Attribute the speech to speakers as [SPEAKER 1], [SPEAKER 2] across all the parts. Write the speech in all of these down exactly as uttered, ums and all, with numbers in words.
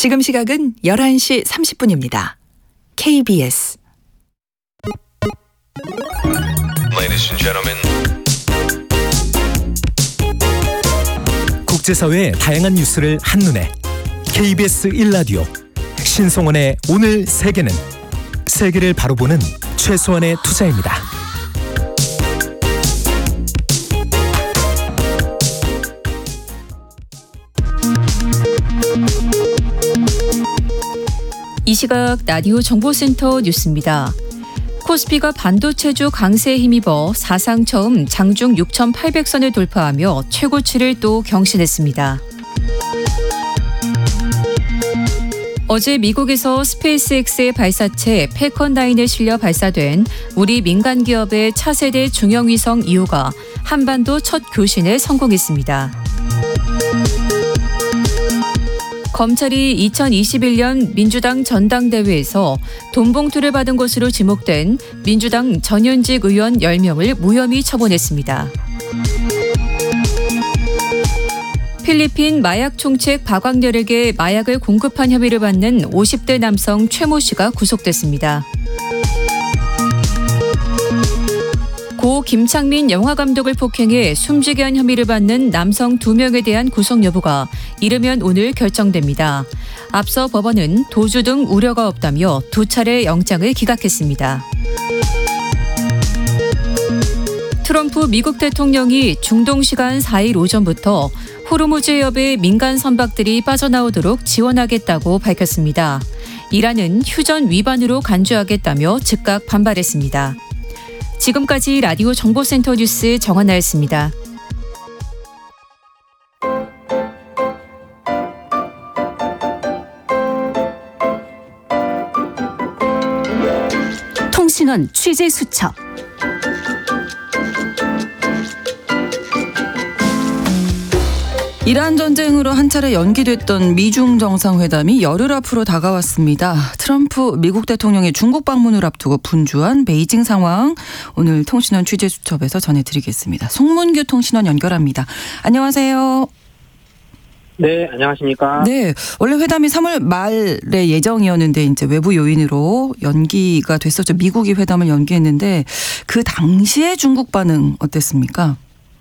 [SPEAKER 1] 지금 시각은 열한 시 삼십 분입니다. 케이비에스
[SPEAKER 2] Ladies and gentlemen.
[SPEAKER 3] 국제사회의 다양한 뉴스를 한눈에 케이비에스 일 라디오 신성원의 오늘 세계는 세계를 바로 보는 최소한의 투자입니다.
[SPEAKER 4] 이 시각 라디오 정보센터 뉴스입니다. 코스피가 반도체주 강세에 힘입어 사상 처음 장중 육천팔백 선을 돌파하며 최고치를 또 경신했습니다. 어제 미국에서 스페이스X의 발사체 팰컨나인에 실려 발사된 우리 민간 기업의 차세대 중형위성 이 호가 한반도 첫 교신에 성공했습니다. 검찰이 이천이십일 년 민주당 전당대회에서 돈봉투를 받은 것으로 지목된 민주당 전현직 의원 열 명을 무혐의 처분했습니다. 필리핀 마약 총책 박광렬에게 마약을 공급한 혐의를 받는 오십 대 남성 최 모 씨가 구속됐습니다. 고 김창민 영화감독을 폭행해 숨지게 한 혐의를 받는 남성 두 명에 대한 구속 여부가 이르면 오늘 결정됩니다. 앞서 법원은 도주 등 우려가 없다며 두 차례 영장을 기각했습니다. 트럼프 미국 대통령이 중동 시간 사 일 오전부터 호르무즈 해협의 민간 선박들이 빠져나오도록 지원하겠다고 밝혔습니다. 이란은 휴전 위반으로 간주하겠다며 즉각 반발했습니다. 지금까지 라디오 정보센터 뉴스 정한나였습니다.
[SPEAKER 5] 통신원 취재 수첩. 이란 전쟁으로 한 차례 연기됐던 미중 정상회담이 열흘 앞으로 다가왔습니다. 트럼프 미국 대통령의 중국 방문을 앞두고 분주한 베이징 상황, 오늘 통신원 취재 수첩에서 전해드리겠습니다. 송문규 통신원 연결합니다. 안녕하세요.
[SPEAKER 6] 네, 안녕하십니까.
[SPEAKER 5] 네, 원래 회담이 삼월 말에 예정이었는데 이제 외부 요인으로 연기가 됐었죠. 미국이 회담을 연기했는데 그 당시에 중국 반응 어땠습니까?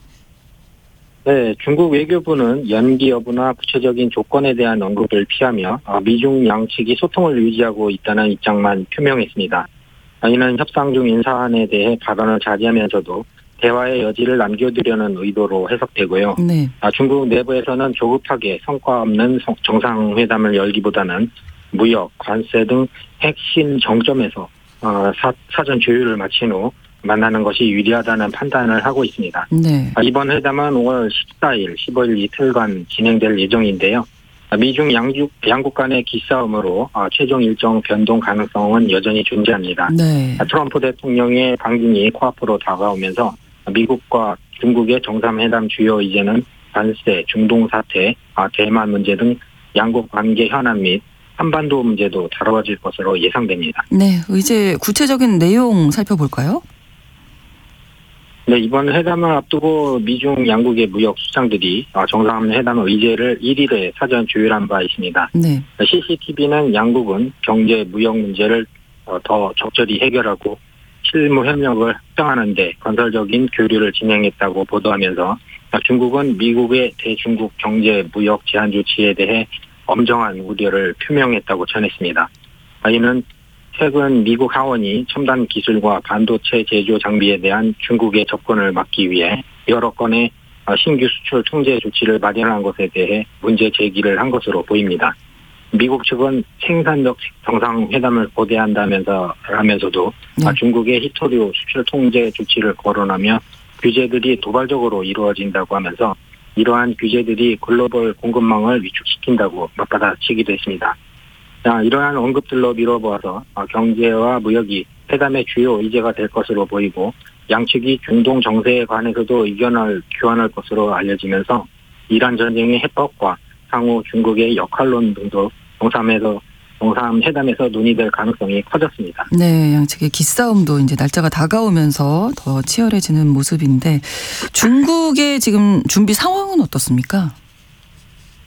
[SPEAKER 6] 네, 중국 외교부는 연기 여부나 구체적인 조건에 대한 언급을 피하며 미중 양측이 소통을 유지하고 있다는 입장만 표명했습니다. 이는 협상 중 인사안에 대해 발언을 자제하면서도 대화의 여지를 남겨두려는 의도로 해석되고요.
[SPEAKER 5] 네.
[SPEAKER 6] 중국 내부에서는 조급하게 성과 없는 정상회담을 열기보다는 무역, 관세 등 핵심 정점에서 사전 조율을 마친 후 만나는 것이 유리하다는 판단을 하고 있습니다.
[SPEAKER 5] 네.
[SPEAKER 6] 이번 회담은 오월 십사 일, 십오 일 이틀간 진행될 예정인데요. 미중 양국, 양국 간의 기싸움으로 최종 일정 변동 가능성은 여전히 존재합니다.
[SPEAKER 5] 네.
[SPEAKER 6] 트럼프 대통령의 방중이 코앞으로 다가오면서 미국과 중국의 정상회담 주요 이제는 관세, 중동 사태, 대만 문제 등 양국 관계 현안 및 한반도 문제도 다뤄질 것으로 예상됩니다.
[SPEAKER 5] 네, 이제 구체적인 내용 살펴볼까요?
[SPEAKER 6] 네, 이번 회담을 앞두고 미중 양국의 무역 수장들이 정상회담 의제를 일 일에 사전 조율한 바 있습니다.
[SPEAKER 5] 네.
[SPEAKER 6] 씨씨티비는 양국은 경제, 무역 문제를 더 적절히 해결하고 실무 협력을 확장하는 데 건설적인 교류를 진행했다고 보도하면서 중국은 미국의 대중국 경제, 무역 제한 조치에 대해 엄정한 우려를 표명했다고 전했습니다. 이는 최근 미국 하원이 첨단 기술과 반도체 제조 장비에 대한 중국의 접근을 막기 위해 여러 건의 신규 수출 통제 조치를 마련한 것에 대해 문제 제기를 한 것으로 보입니다. 미국 측은 생산력 정상회담을 고대한다면서 하면서도 네. 중국의 히토류 수출 통제 조치를 거론하며 규제들이 도발적으로 이루어진다고 하면서 이러한 규제들이 글로벌 공급망을 위축시킨다고 맞받아치기도 했습니다. 자, 이러한 언급들로 미뤄보아서 경제와 무역이 회담의 주요 의제가 될 것으로 보이고 양측이 중동 정세에 관해서도 의견을 교환할 것으로 알려지면서 이란 전쟁의 해법과 향후 중국의 역할론 등도 정상회담에서 정상회담에서 논의될 가능성이 커졌습니다.
[SPEAKER 5] 네, 양측의 기싸움도 이제 날짜가 다가오면서 더 치열해지는 모습인데 중국의 지금 준비 상황은 어떻습니까?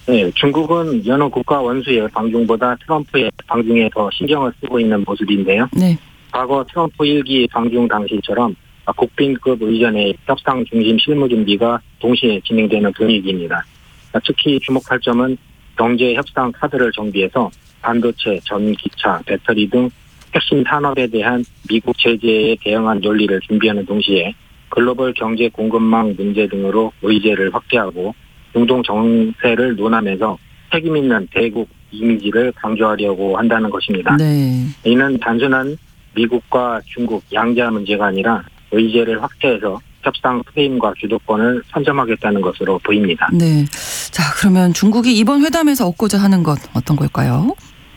[SPEAKER 6] 네, 중국은 여느 국가 원수의 방중보다 트럼프의 방중에 더 신경을 쓰고 있는 모습인데요.
[SPEAKER 5] 네.
[SPEAKER 6] 과거 트럼프 일기 방중 당시처럼 국빈급 의전의 협상 중심 실무 준비가 동시에 진행되는 분위기입니다. 특히 주목할 점은 경제 협상 카드를 정비해서 반도체, 전기차, 배터리 등 핵심 산업에 대한 미국 제재에 대응한 논리를 준비하는 동시에 글로벌 경제 공급망 문제 등으로 의제를 확대하고 중동 정세를 논하면서 책임 있는 대국 이미지를 강조하려고 한다는 것입니다.
[SPEAKER 5] 네.
[SPEAKER 6] 이는 단순한 미국과 중국 양자 문제가 아니라 의제를 확대해서 협상 프레임과 주도권을 선점하겠다는 것으로 보입니다.
[SPEAKER 5] 네. 자, 그러면 중국이 이번 회담에서 얻고자 하는 것 어떤 걸까요?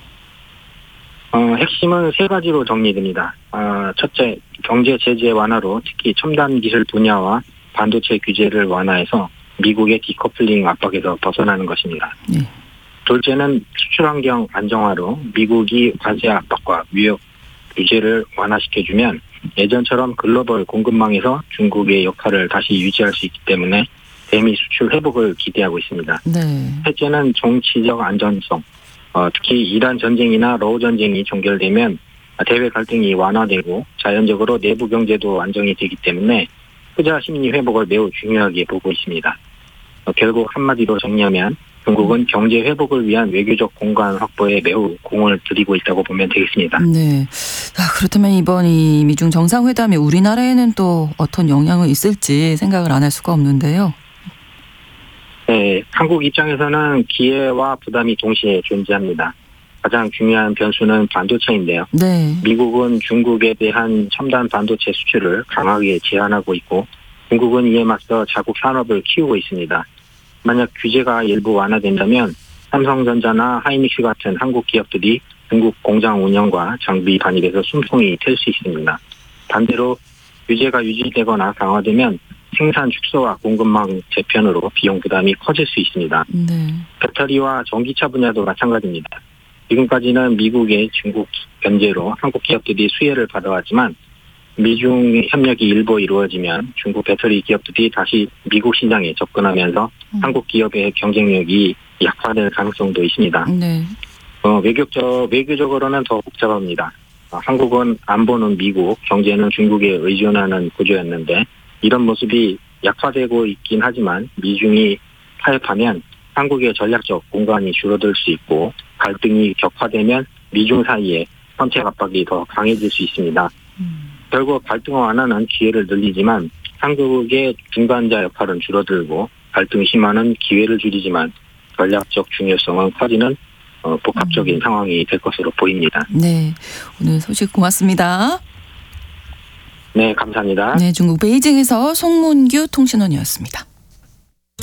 [SPEAKER 6] 어, 핵심은 세 가지로 정리됩니다. 어, 첫째, 경제 제재 완화로 특히 첨단 기술 분야와 반도체 규제를 완화해서 미국의 디커플링 압박에서 벗어나는 것입니다.
[SPEAKER 5] 네.
[SPEAKER 6] 둘째는 수출 환경 안정화로 미국이 관세 압박과 무역 규제를 완화시켜주면 예전처럼 글로벌 공급망에서 중국의 역할을 다시 유지할 수 있기 때문에 대미 수출 회복을 기대하고 있습니다.
[SPEAKER 5] 네.
[SPEAKER 6] 셋째는 정치적 안전성. 어, 특히 이란 전쟁이나 러우 전쟁이 종결되면 대외 갈등이 완화되고 자연적으로 내부 경제도 안정이 되기 때문에 투자 심리 회복을 매우 중요하게 보고 있습니다. 어, 결국 한마디로 정리하면 중국은 경제 회복을 위한 외교적 공간 확보에 매우 공을 들이고 있다고 보면 되겠습니다.
[SPEAKER 5] 네. 자, 그렇다면 이번 이 미중 정상회담이 우리나라에는 또 어떤 영향을 있을지 생각을 안 할 수가 없는데요.
[SPEAKER 6] 네, 한국 입장에서는 기회와 부담이 동시에 존재합니다. 가장 중요한 변수는 반도체인데요.
[SPEAKER 5] 네.
[SPEAKER 6] 미국은 중국에 대한 첨단 반도체 수출을 강하게 제한하고 있고 중국은 이에 맞서 자국 산업을 키우고 있습니다. 만약 규제가 일부 완화된다면 삼성전자나 하이닉스 같은 한국 기업들이 중국 공장 운영과 장비 반입에서 숨통이 튈 수 있습니다. 반대로 규제가 유지되거나 강화되면 생산 축소와 공급망 재편으로 비용 부담이 커질 수 있습니다.
[SPEAKER 5] 네.
[SPEAKER 6] 배터리와 전기차 분야도 마찬가지입니다. 지금까지는 미국의 중국 견제로 한국 기업들이 수혜를 받아왔지만 미중 협력이 일부 이루어지면 중국 배터리 기업들이 다시 미국 시장에 접근하면서 음. 한국 기업의 경쟁력이 약화될 가능성도 있습니다.
[SPEAKER 5] 네.
[SPEAKER 6] 어, 외교적, 외교적으로는 더 복잡합니다. 어, 한국은 안보는 미국, 경제는 중국에 의존하는 구조였는데 이런 모습이 약화되고 있긴 하지만 미중이 타협하면 한국의 전략적 공간이 줄어들 수 있고 갈등이 격화되면 미중 사이에 선택 압박이 더 강해질 수 있습니다. 음. 결국 갈등 완화는 기회를 늘리지만 한국의 중간자 역할은 줄어들고 갈등 심화는 기회를 줄이지만 전략적 중요성은 커지는 어, 복합적인 음. 상황이 될 것으로 보입니다.
[SPEAKER 5] 네, 오늘 소식 고맙습니다.
[SPEAKER 6] 네, 감사합니다.
[SPEAKER 5] 네, 중국 베이징에서 송문규 통신원이었습니다.